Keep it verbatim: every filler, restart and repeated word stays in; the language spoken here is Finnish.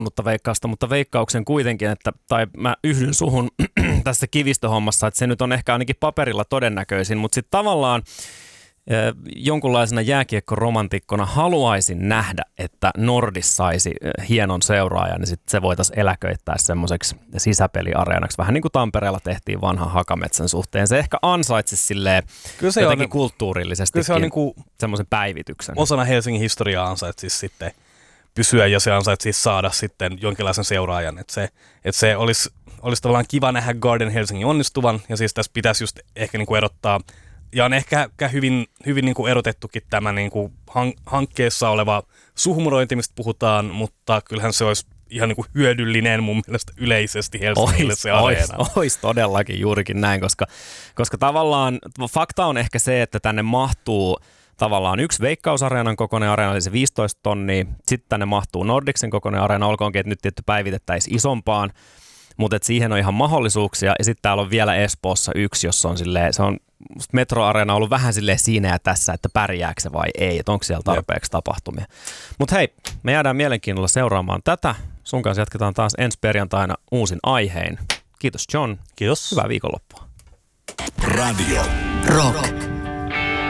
mutta veikkausta, mutta veikkauksen kuitenkin, että, tai mä yhdyn suhun tässä kivistöhommassa, että se nyt on ehkä ainakin paperilla todennäköisin, mutta sitten tavallaan eh, jonkunlaisena jääkiekkoromantikkona haluaisin nähdä, että Nordis saisi eh, hienon seuraajan, niin sitten se voitaisiin eläköittää semmoiseksi sisäpeliareenaksi, vähän niin kuin Tampereella tehtiin vanhan Hakametsän suhteen. Se ehkä ansaitsisi silleen jotenkin on, kulttuurillisesti niinku semmoisen päivityksen. Osana Helsingin historiaa ansaitsisi sitten pysyä ja se ansaitsisi saada sitten jonkinlaisen seuraajan. Että se, et se olisi, olisi tavallaan kiva nähdä Garden Helsingin onnistuvan ja siis tässä pitäisi just ehkä niinku erottaa, ja on ehkä hyvin, hyvin niinku erotettukin tämä niinku hankkeessa oleva suhmurointi, mistä puhutaan, mutta kyllähän se olisi ihan niinku hyödyllinen mun mielestä yleisesti Helsingille se areena. Olisi, olisi todellakin juurikin näin, koska, koska tavallaan fakta on ehkä se, että tänne mahtuu tavallaan yksi Veikkausareenan kokoinen areena, eli se viisitoista tonnia. Sitten tänne mahtuu Nordicsen kokoinen areena, olkoonkin, että nyt tietty päivitettäisiin isompaan, mutta siihen on ihan mahdollisuuksia. Ja sitten täällä on vielä Espoossa yksi, jossa on silleen, se on Metro-areena ollut vähän silleen siinä ja tässä, että pärjääkö se vai ei, että onko siellä tarpeeksi Jep. tapahtumia. Mutta hei, me jäädään mielenkiinnolla seuraamaan tätä. Sun kanssa jatketaan taas ensi perjantaina uusin aihein. Kiitos John. Kiitos. Hyvää viikonloppua. Radio Rock.